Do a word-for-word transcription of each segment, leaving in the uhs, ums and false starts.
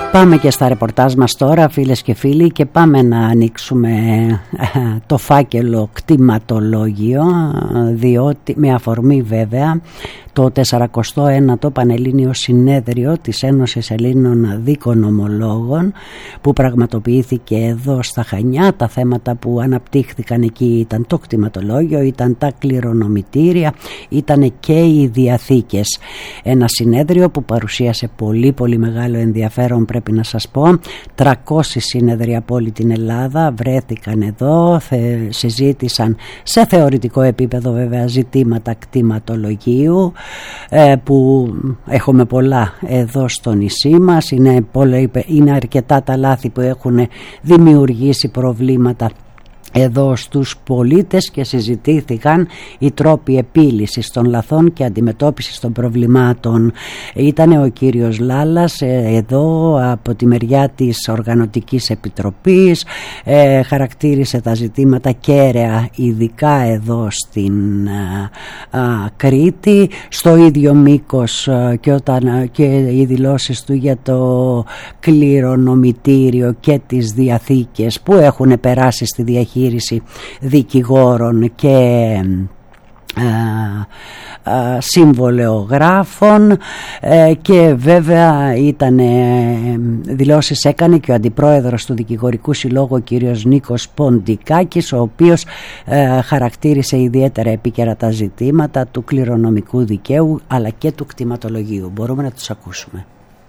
Πάμε και στα ρεπορτάζ μας τώρα, φίλες και φίλοι, και πάμε να ανοίξουμε το φάκελο κτηματολόγιο, διότι με αφορμή βέβαια το τεσσαρακοστό ένατο Πανελλήνιο Συνέδριο της Ένωσης Ελλήνων Δικονομολόγων που πραγματοποιήθηκε εδώ στα Χανιά. Τα θέματα που αναπτύχθηκαν εκεί ήταν το κτηματολόγιο, ήταν τα κληρονομητήρια, ήταν και οι διαθήκες. Ένα συνέδριο που παρουσίασε πολύ πολύ μεγάλο ενδιαφέρον, πρέπει να σας πω. τριακόσιοι σύνεδροι από όλη την Ελλάδα βρέθηκαν εδώ, συζήτησαν σε θεωρητικό επίπεδο βέβαια ζητήματα κτηματολογίου, που έχουμε πολλά εδώ στο νησί μας. Είναι, πολλά, είναι αρκετά τα λάθη που έχουν δημιουργήσει προβλήματα εδώ στους πολίτες και συζητήθηκαν οι τρόποι επίλυσης των λαθών και αντιμετώπισης των προβλημάτων. Ήταν ο κύριος Λάλας εδώ από τη μεριά της Οργανωτικής Επιτροπής, ε, χαρακτήρισε τα ζητήματα κέραια ειδικά εδώ στην α, α, Κρήτη, στο ίδιο μήκος και, όταν, και οι δηλώσεις του για το κληρονομητήριο και τις διαθήκες που έχουν περάσει στη διαχείριση δικηγόρων και α, α, συμβολεογράφων, ε, και βέβαια ήταν, ε, δηλώσεις έκανε και ο αντιπρόεδρος του Δικηγορικού Συλλόγου, ο κύριος Νίκος Ποντικάκης, ο οποίος ε, χαρακτήρισε ιδιαίτερα επίκαιρα τα ζητήματα του κληρονομικού δικαίου αλλά και του κτηματολογίου. Μπορούμε να τους ακούσουμε.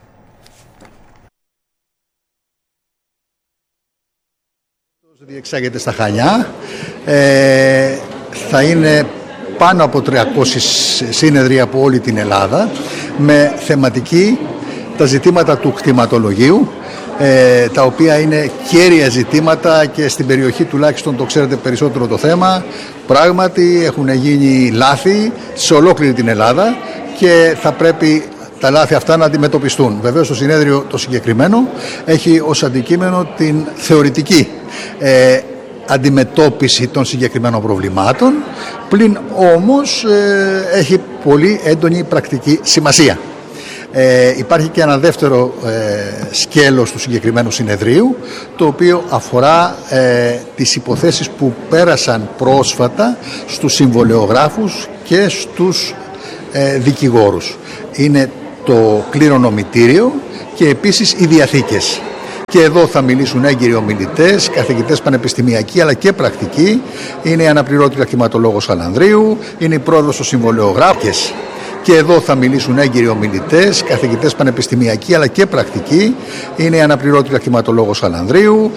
Διεξάγεται στα Χανιά, ε, θα είναι πάνω από τριακόσια σύνεδροι από όλη την Ελλάδα με θεματική τα ζητήματα του κτηματολογίου, ε, τα οποία είναι κέρια ζητήματα και στην περιοχή τουλάχιστον το ξέρετε περισσότερο το θέμα. Πράγματι έχουν γίνει λάθη σε ολόκληρη την Ελλάδα και θα πρέπει τα λάθη αυτά να αντιμετωπιστούν. Βεβαίως το συνέδριο το συγκεκριμένο έχει ως αντικείμενο την θεωρητική ε, αντιμετώπιση των συγκεκριμένων προβλημάτων, πλην όμως ε, έχει πολύ έντονη πρακτική σημασία. Ε, υπάρχει και ένα δεύτερο ε, σκέλος του συγκεκριμένου συνεδρίου, το οποίο αφορά ε, τις υποθέσεις που πέρασαν πρόσφατα στους συμβολεογράφους και στους ε, δικηγόρους. Είναι το κληρονομητήριο και επίσης οι διαθήκες. Και εδώ θα μιλήσουν έγκυροι ομιλητές, καθηγητές πανεπιστημιακοί αλλά και πρακτικοί. Είναι η αναπληρώτρια κτηματολόγος Αλανδρίου, είναι η πρόεδρος των συμβολεογράφων. Και εδώ θα μιλήσουν έγκυροι ομιλητές, καθηγητές πανεπιστημιακοί αλλά και πρακτικοί. Είναι η αναπληρώτρια κτηματολόγος Αλανδρίου.